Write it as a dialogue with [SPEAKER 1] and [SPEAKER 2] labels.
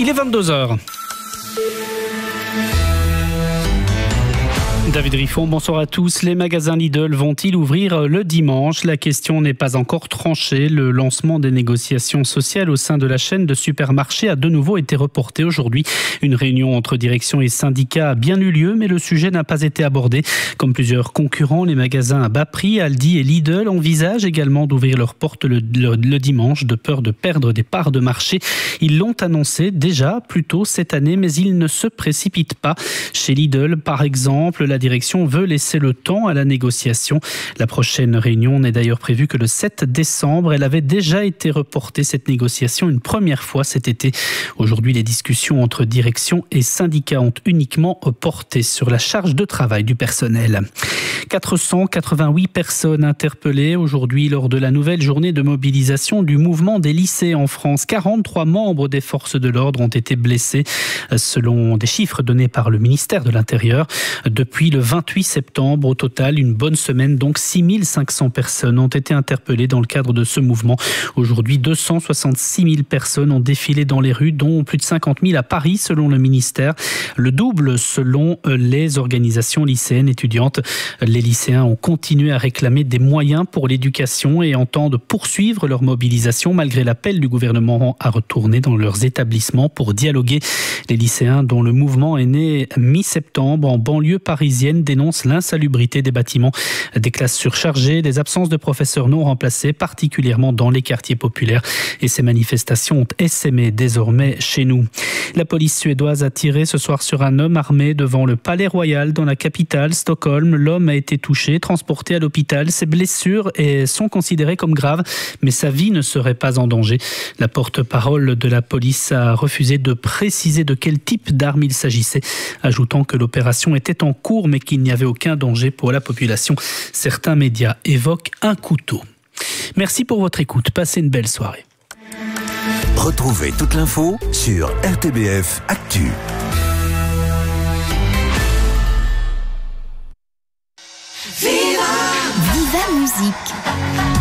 [SPEAKER 1] Il est 22h. David Riffon, bonsoir à tous. Les magasins Lidl vont-ils ouvrir le dimanche ? La question n'est pas encore tranchée. Le lancement des négociations sociales au sein de la chaîne de supermarchés a de nouveau été reporté aujourd'hui. Une réunion entre direction et syndicats a bien eu lieu, mais le sujet n'a pas été abordé. Comme plusieurs concurrents, les magasins à bas prix, Aldi et Lidl, envisagent également d'ouvrir leurs portes le dimanche de peur de perdre des parts de marché. Ils l'ont annoncé déjà plus tôt cette année, mais ils ne se précipitent pas. Chez Lidl, par exemple, la direction veut laisser le temps à la négociation. La prochaine réunion n'est d'ailleurs prévue que le 7 décembre. Elle avait déjà été reportée, cette négociation, une première fois cet été. Aujourd'hui, les discussions entre direction et syndicats ont uniquement porté sur la charge de travail du personnel. 488 personnes interpellées aujourd'hui lors de la nouvelle journée de mobilisation du mouvement des lycées en France. 43 membres des forces de l'ordre ont été blessés, selon des chiffres donnés par le ministère de l'Intérieur. Depuis le 28 septembre, au total, une bonne semaine, donc 6500 personnes ont été interpellées dans le cadre de ce mouvement. Aujourd'hui, 266 000 personnes ont défilé dans les rues, dont plus de 50 000 à Paris, selon le ministère. Le double selon les organisations lycéennes étudiantes. Les lycéens ont continué à réclamer des moyens pour l'éducation et entendent poursuivre leur mobilisation malgré l'appel du gouvernement à retourner dans leurs établissements pour dialoguer. Les lycéens, dont le mouvement est né mi-septembre en banlieue parisienne, dénoncent l'insalubrité des bâtiments, des classes surchargées, des absences de professeurs non remplacés, particulièrement dans les quartiers populaires. Et ces manifestations ont essaimé désormais chez nous. La police suédoise a tiré ce soir sur un homme armé devant le Palais Royal dans la capitale, Stockholm. L'homme a été touché, transporté à l'hôpital. Ses blessures sont considérées comme graves, mais sa vie ne serait pas en danger. La porte-parole de la police a refusé de préciser de quel type d'arme il s'agissait, ajoutant que l'opération était en cours, mais qu'il n'y avait aucun danger pour la population. Certains médias évoquent un couteau. Merci pour votre écoute. Passez une belle soirée.
[SPEAKER 2] Retrouvez toute l'info sur RTBF Actu.
[SPEAKER 3] Viva Musique.